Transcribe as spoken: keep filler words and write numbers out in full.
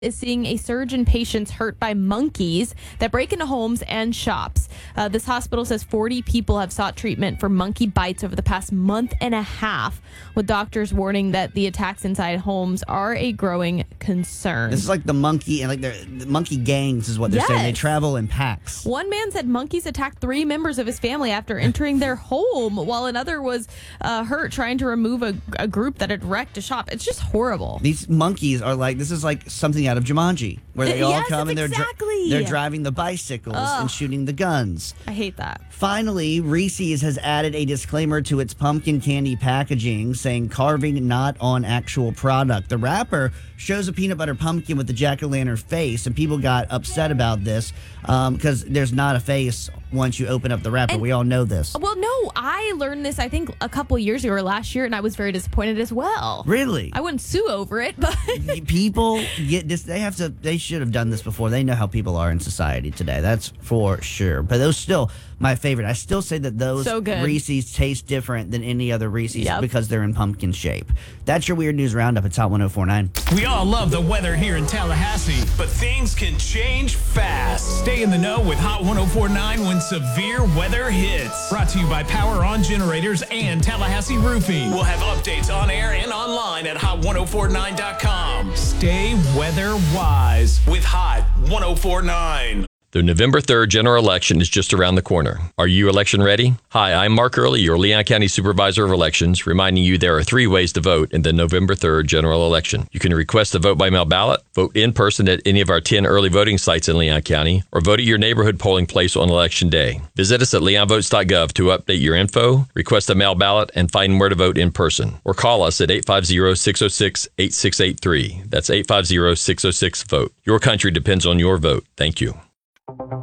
is seeing a surge in patients hurt by monkeys that break into homes and shops. Uh, this hospital says forty people have sought treatment for monkey bites over the past month and a half, with doctors warning that the attacks inside homes are a growing concern. This is like the monkey and like the, the monkey gangs is what they're Yes. saying. They travel in packs. One man said monkeys attacked three members of his family after entering their home, while another was uh, hurt trying to remove a, a group that had wrecked a shop. It's just horrible. These monkeys are like, this is like something out of Jumanji, where they all Yes, come and they're dri- exactly. they're driving the bicycles Ugh. and shooting the guns. I hate that. Finally, Reese's has added a disclaimer to its pumpkin candy packaging saying carving not on actual product. The wrapper shows a peanut butter pumpkin with the jack-o'-lantern face, and people got upset about this because um, there's not a face once you open up the wrapper. And- we all know this. Well, no, I learned this, I think, a couple years ago or last year, and I was very disappointed as well. Really? I wouldn't sue over it, but... People get this. They have to. They should have done this before. They know how people are in society today. That's for sure. But those still my favorite. I still say that those So good. Reese's taste different than any other Reese's Yep. because they're in pumpkin shape. That's your weird news roundup. It's Hot one oh four nine. We all love the weather here in Tallahassee, but things can change fast. Stay in the know with Hot one oh four nine when severe weather hits. Brought to you by Power On Generators and Tallahassee Roofing. We'll have updates on air and online at hot one oh four nine dot com. Stay weather wise with Hot one oh four nine. The November third general election is just around the corner. Are you election ready? Hi, I'm Mark Early, your Leon County Supervisor of Elections, reminding you there are three ways to vote in the November third general election. You can request a vote by mail ballot, vote in person at any of our ten early voting sites in Leon County, or vote at your neighborhood polling place on Election Day. Visit us at leon votes dot gov to update your info, request a mail ballot, and find where to vote in person. Or call us at eight five zero, six oh six, eight six eight three. That's eight five zero, six oh six, VOTE. Your country depends on your vote. Thank you.